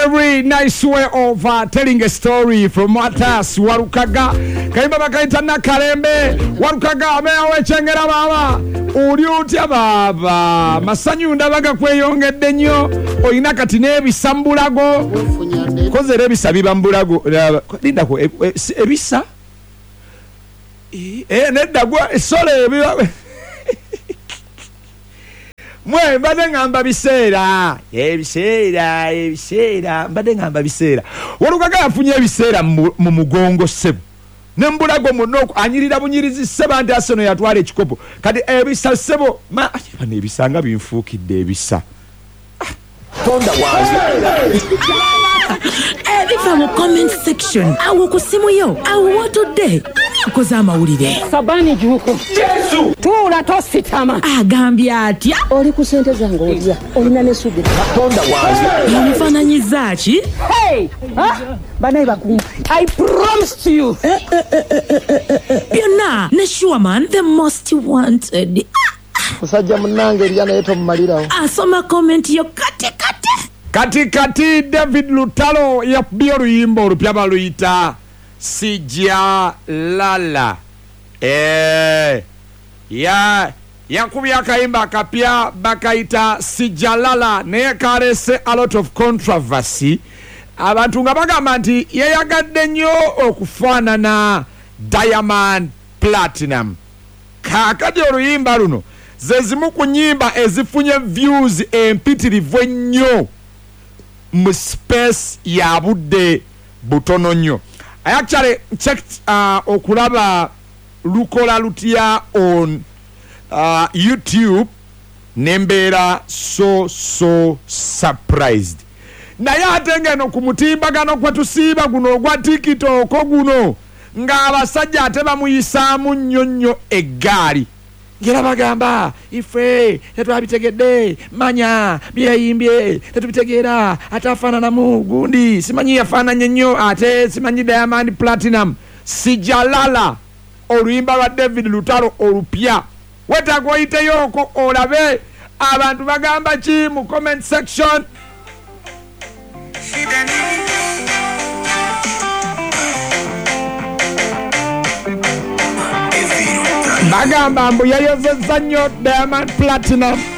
very nice way of telling a story from Matas Warukaga. Kaimba bakaita na Kalembe Warukaga ameawe chengera baba. Uliutya baba. Masanyu ndabaga kweyongedde nnyo. Oyina kati n'ebisambulago. Koze ebisa bibambulago. Linda ko ebisa. Nedagwa esole ebiba. Mwe mbade ngamba biseera mbade ngamba biseera Warukaga yafunye ebiseera mu mugongo sebo nembulago munoko anyirira bunyirizi seba ndi asono yatwala ekikopo kati ebisa sebo bane ebisanga binfuukidde ebisa tonda wange Leave mu comment section awo ku simu yo awo watodde koza amawulire Sabani juko Yesu tula tositama agambye atya oli ku sente zange olya olina ne sugi tonda wange yamufaananyiza ki banayi bakumpi I promise to you byonna ne Shuaman the most wanted musajja munange erya naye tomumalirawo asoma comment yo kati David Lutalo yapye oluyimba olupya baluyita Sija Lala yakubye akayimba akapya bakayita Sija Lala naye kalese a lot of controversy abantu nga bagamba nti yeyagadde nnyo okufaanana Diamond Platinum kakati oluyimba luno ze zimu ku nnyimba ezifunye views empitirivu ennyo mu space ya budde butono nnyo. I actually checked okulaba lukola lutya on YouTube nembeera so surprised. Naye ate ngeno ku mutimbagano kwe tusiiba guno ogwa TikTok guno ng'abasajja ate bamuyisaamu nnyo eggaali. Ngera bagamba ife tetwabitegedde manya byeyimbye tetubitegeera atafaananamu gundi simanyi yafaananye nnyo ate simanyi Diamond Platinum Sija Lala oluyimba lwa David Lutalo olupya wetaaga oyiteyoko olabe abantu bagamba ki mu comment section. Bagamba mbu yayozezza nnyo Diamond Platinum